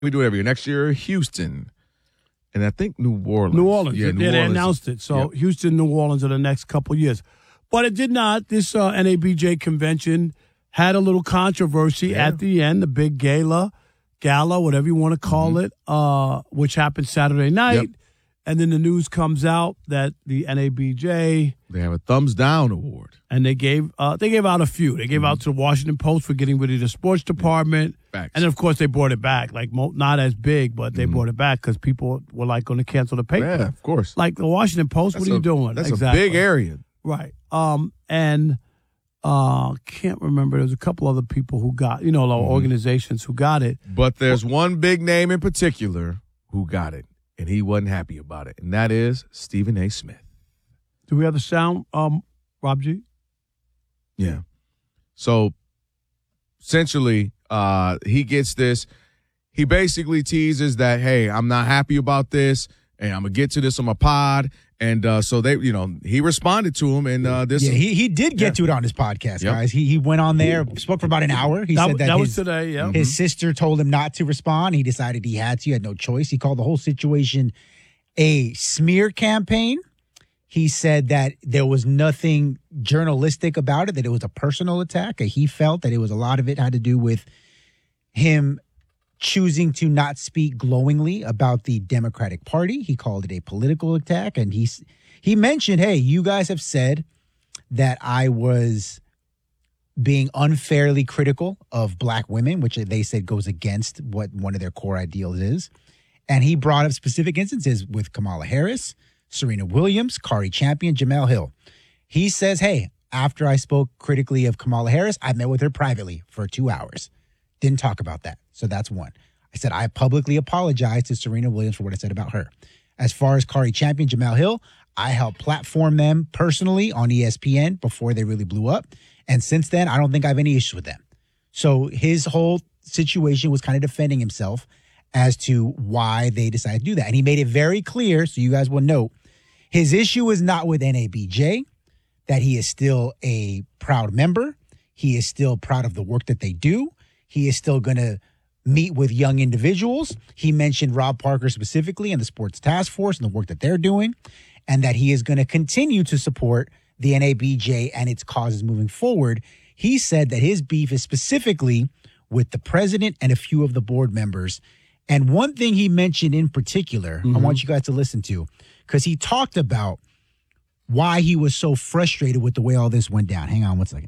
We do it every year. Next year, Houston. And I think New Orleans. New Orleans. Yeah, They announced it. So Houston, New Orleans are the next couple years. But it did not. This NABJ convention had a little controversy at the end, the big gala, whatever you want to call it, which happened Saturday night. Yep. And then the news comes out that the NABJ, they have a thumbs down award. And they gave out a few. They gave out to the Washington Post for getting rid of the sports department. Facts. And, of course, they brought it back. Like, not as big, but they brought it back because people were, like, going to cancel the paper. Yeah, of course. Like, the Washington Post, what are you doing? That's a big area. Right. Can't remember. There's a couple other people who got, organizations who got it. But there's one big name in particular who got it, and he wasn't happy about it, and that is Stephen A. Smith. Do we have the sound, Rob G? Yeah. So, essentially, he gets this. He basically teases that, hey, I'm not happy about this, and I'm going to get to this on my pod. And so they, he responded to him, and this. Yeah, he did get to it on his podcast, guys. He went on there, spoke for about an hour. He said that was today. Yeah, his sister told him not to respond. He decided he had to. He had no choice. He called the whole situation a smear campaign. He said that there was nothing journalistic about it, that it was a personal attack. He felt that a lot of it had to do with him choosing to not speak glowingly about the Democratic Party. He called it a political attack. And he mentioned, hey, you guys have said that I was being unfairly critical of black women, which they said goes against what one of their core ideals is. And he brought up specific instances with Kamala Harris, Serena Williams, Kari Champion, Jamel Hill. He says, hey, after I spoke critically of Kamala Harris, I met with her privately for 2 hours. Didn't talk about that. So that's one. I said, I publicly apologize to Serena Williams for what I said about her. As far as Kari Champion, Jamel Hill, I helped platform them personally on ESPN before they really blew up. And since then, I don't think I have any issues with them. So his whole situation was kind of defending himself as to why they decided to do that. And he made it very clear, so you guys will note, his issue is not with NABJ, that he is still a proud member. He is still proud of the work that they do. He is still going to meet with young individuals. He mentioned Rob Parker specifically and the Sports Task Force and the work that they're doing, and that he is going to continue to support the NABJ and its causes moving forward. He said that his beef is specifically with the president and a few of the board members. And one thing he mentioned in particular, I want you guys to listen to, because he talked about why he was so frustrated with the way all this went down. Hang on one second.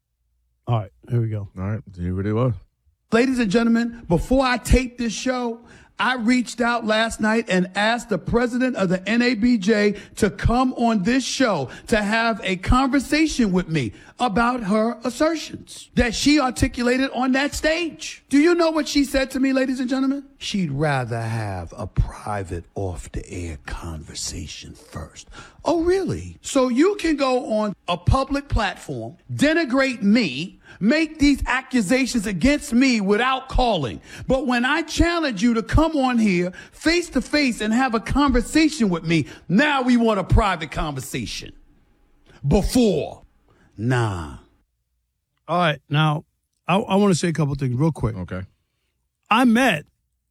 All right, here we go. All right, here we go. Ladies and gentlemen, before I tape this show, I reached out last night and asked the president of the NABJ to come on this show to have a conversation with me about her assertions that she articulated on that stage. Do you know what she said to me, ladies and gentlemen? She'd rather have a private off-the-air conversation first. Oh, really? So you can go on a public platform, denigrate me, make these accusations against me without calling. But when I challenge you to come on here face to face and have a conversation with me, now we want a private conversation. Before, nah. All right. Now, I want to say a couple things real quick. Okay. I met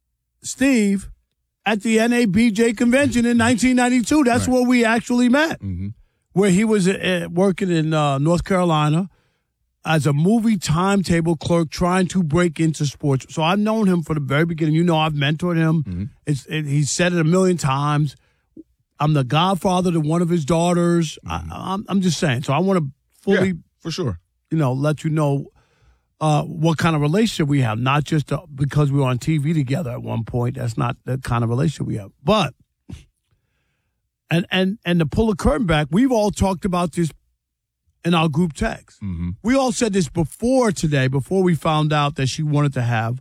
Steve at the NABJ convention in 1992. That's where we actually met, where he was working in North Carolina as a movie timetable clerk trying to break into sports. So I've known him from the very beginning. You know, I've mentored him. He's said it a million times. I'm the godfather to one of his daughters. I'm just saying. So I want to fully, for sure, let you know what kind of relationship we have. Not just because we were on TV together at one point. That's not the kind of relationship we have. But and to pull the curtain back, we've all talked about this in our group text. We all said this before today, before we found out that she wanted to have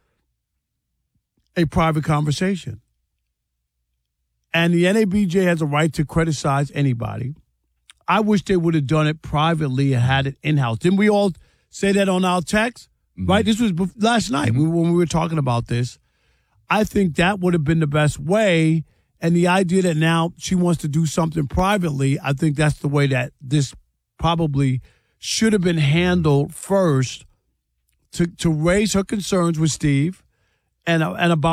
a private conversation. And the NABJ has a right to criticize anybody. I wish they would have done it privately and had it in-house. Didn't we all say that on our text? Right? This was last night when we were talking about this. I think that would have been the best way. And the idea that now she wants to do something privately, I think that's the way that this probably should have been handled first, to raise her concerns with Steve and about